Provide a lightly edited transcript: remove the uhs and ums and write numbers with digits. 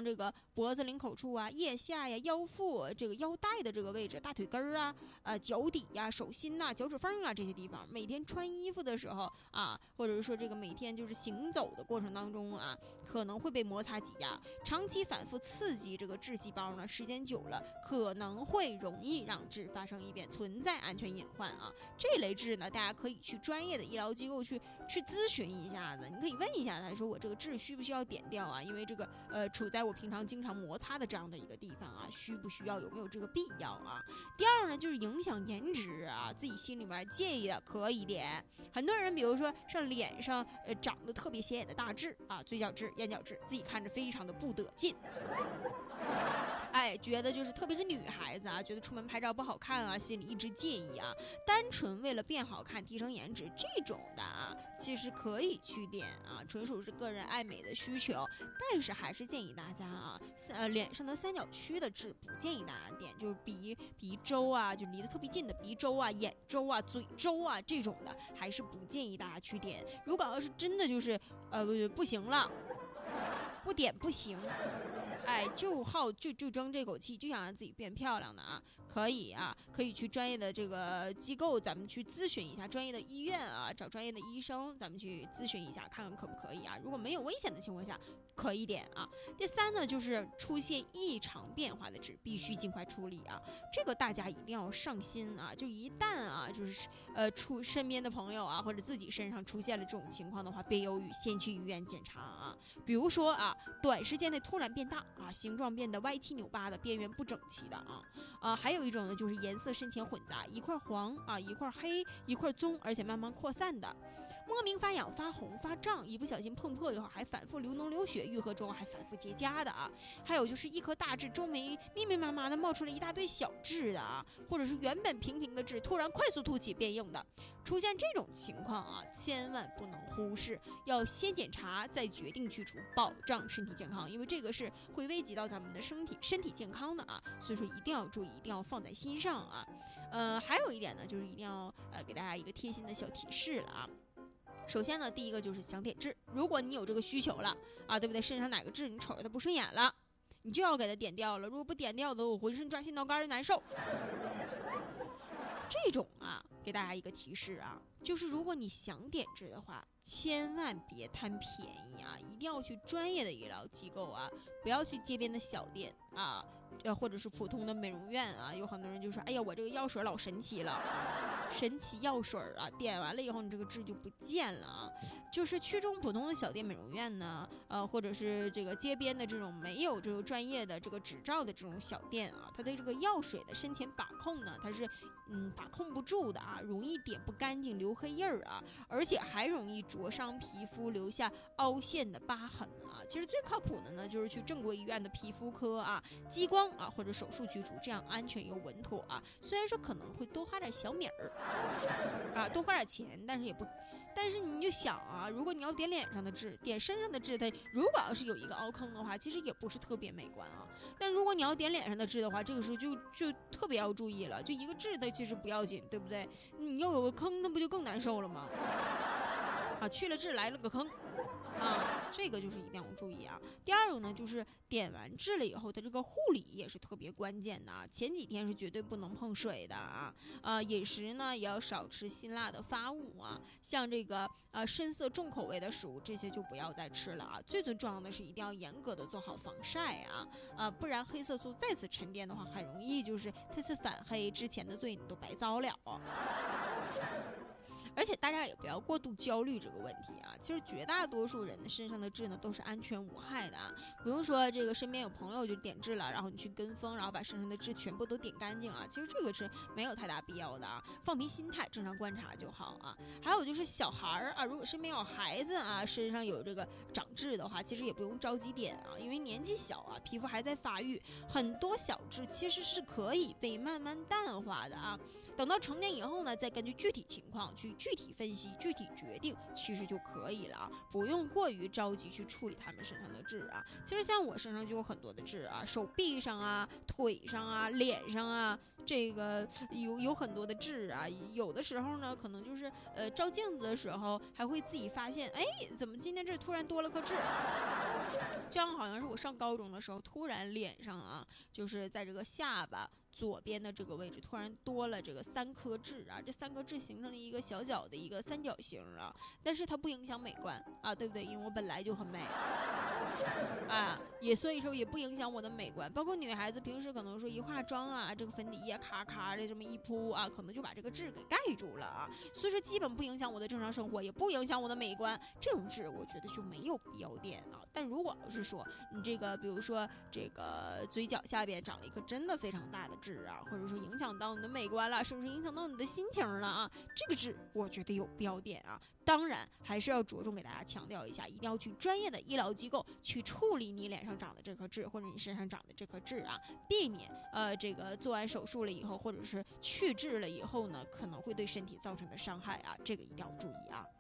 这个脖子领口处啊、腋下呀、腰腹这个腰带的这个位置、大腿根啊、脚底呀、手心呐、脚趾缝啊这些地方，每天穿衣服的时候啊，或者是说这个每天就是行走的过程当中啊，可能会被摩擦挤压，长期反复刺激这个痔细胞呢，时间久了可能会容易让痔发生异变，存在安全隐患啊。这类痔呢，大家可以去专业的医疗机构去咨询一下子，你可以问一下他说我这个痔需不需要点掉啊？因为这个处在我平常经常摩擦的这样的一个地方啊，需不需要，有没有这个必要啊？第二呢，就是影响颜值啊，自己心里面介意的可以点。很多人比如说上脸上长得特别显眼的大痣啊，嘴角痣、眼角痣，自己看着非常的不得劲。觉得就是特别是女孩子啊，觉得出门拍照不好看啊，心里一直介意啊，单纯为了变好看、提升颜值这种的啊，其实可以去点啊，纯属是个人爱美的需求，但是还是建议大家啊，脸上的三角区的痣不建议大家点，就是鼻周啊，就离得特别近的鼻周啊、眼周啊、嘴周啊这种的，还是不建议大家去点。如果要是真的就是不行了，不点不行。就争这口气，就想让自己变漂亮的啊，可以去专业的这个机构，咱们去咨询一下，专业的医院啊，找专业的医生，咱们去咨询一下，看看可不可以啊。如果没有危险的情况下，可以点啊。第三呢，就是出现异常变化的痣，必须尽快处理啊。这个大家一定要上心啊，就一旦啊，就是身边的朋友啊，或者自己身上出现了这种情况的话，别犹豫，先去医院检查啊。比如说啊，短时间内突然变大啊，形状变得歪七扭八的，边缘不整齐的啊，还有一种呢，就是颜色深浅混杂，一块黄啊，一块黑，一块棕，而且慢慢扩散的，莫名发痒、发红、发胀，一不小心碰破以后还反复流脓流血，愈合中还反复结痂的啊，还有就是一颗大痣周围密密麻麻的冒出了一大堆小痣的啊，或者是原本平平的痣突然快速凸起变硬的，出现这种情况啊，千万不能忽视，要先检查再决定去除，保障身体健康，因为这个是会危及到咱们的身体健康的啊，所以说一定要注意，一定要放在心上啊。还有一点呢，就是一定要给大家一个贴心的小提示了啊。首先呢，第一个就是想点痣，如果你有这个需求了啊，对不对？身上哪个痣你瞅着它不顺眼了，你就要给它点掉了。如果不点掉的，我浑身抓心挠肝的难受。这种啊，给大家一个提示啊，就是如果你想点痣的话，千万别贪便宜啊，一定要去专业的医疗机构啊，不要去街边的小店啊，或者是普通的美容院啊。有很多人就说，哎呀，我这个药水老神奇了，神奇药水啊，点完了以后你这个痣就不见了啊。就是去这种普通的小店美容院呢，或者是这个街边的这种没有这个专业的这个执照的这种小店啊，它的这个药水的深浅把控呢，它是把控不住的啊，容易点不干净，留黑印儿啊，而且还容易灼伤皮肤，留下凹陷的疤痕啊。其实最靠谱的呢，就是去正规医院的皮肤科啊，激光啊或者手术去除，这样安全又稳妥啊。虽然说可能会多花点小米儿啊，多花点钱，但是你就想啊，如果你要点脸上的痣，点身上的痣，它如果要是有一个凹坑的话，其实也不是特别美观啊。但如果你要点脸上的痣的话，这个时候就特别要注意了，就一个痣它其实不要紧，对不对？你要有个坑，那不就更难受了吗？啊，去了痣来了个坑啊，这个就是一定要注意啊。第二个呢，就是点完痣了以后的这个护理也是特别关键的啊。前几天是绝对不能碰水的啊，饮食呢也要少吃辛辣的发物啊，像这个深色重口味的食物这些就不要再吃了啊。最重要的是一定要严格的做好防晒啊，不然黑色素再次沉淀的话，很容易就是再次反黑，之前的罪你都白遭了。而且大家也不要过度焦虑这个问题啊，其实绝大多数人的身上的痣呢都是安全无害的啊，不用说这个身边有朋友就点痣了，然后你去跟风，然后把身上的痣全部都点干净啊，其实这个是没有太大必要的啊，放平心态，正常观察就好啊。还有就是小孩啊，如果身边有孩子啊，身上有这个长痣的话，其实也不用着急点啊，因为年纪小啊，皮肤还在发育，很多小痣其实是可以被慢慢淡化的啊，等到成年以后呢，再根据具体情况去具体分析、具体决定，其实就可以了啊，不用过于着急去处理他们身上的痣啊。其实像我身上就有很多的痣啊，手臂上啊、腿上啊、脸上啊， 这个有很多的痣啊，有的时候呢，可能就是照镜子的时候还会自己发现，哎，怎么今天这突然多了颗痣？这样好像是我上高中的时候，突然脸上啊，就是在这个下巴左边的这个位置突然多了这个3颗痣啊，这3颗痣形成了一个小小的一个三角形啊，但是它不影响美观啊，对不对？因为我本来就很美啊，所以说也不影响我的美观。包括女孩子平时可能说一化妆啊，这个粉底液咔咔的这么一铺啊，可能就把这个痣给盖住了啊，所以说基本不影响我的正常生活，也不影响我的美观。这种痣我觉得就没有必要垫啊。但如果是说你这个，比如说这个嘴角下边长了一颗真的非常大的痣啊，或者说影响到你的美观了，甚至影响到你的心情了啊，这个痣我觉得有必要垫啊。当然还是要着重给大家强调一下，一定要去专业的医疗机构去处理你脸上长的这颗痣，或者你身上长的这颗痣啊，避免这个做完手术了以后，或者是去痣了以后呢，可能会对身体造成的伤害啊，这个一定要注意啊。